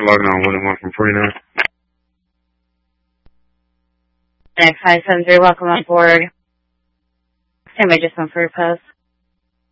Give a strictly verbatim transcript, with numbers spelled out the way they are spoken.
logging on one and one from forty-nine. Next five seven three, welcome on board. Stand by just one for your post.